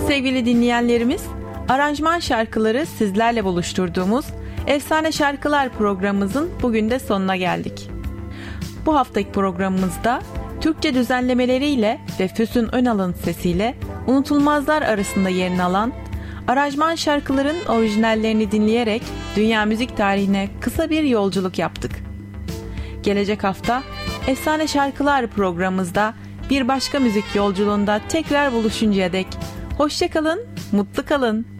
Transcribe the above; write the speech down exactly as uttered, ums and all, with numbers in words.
sevgili dinleyenlerimiz, aranjman şarkıları sizlerle buluşturduğumuz Efsane Şarkılar programımızın bugün de sonuna geldik. Bu haftaki programımızda Türkçe düzenlemeleriyle ve Füsun Önal'ın sesiyle unutulmazlar arasında yerini alan aranjman şarkıların orijinallerini dinleyerek dünya müzik tarihine kısa bir yolculuk yaptık. Gelecek hafta Efsane Şarkılar programımızda bir başka müzik yolculuğunda tekrar buluşuncaya dek hoşça kalın, mutlu kalın.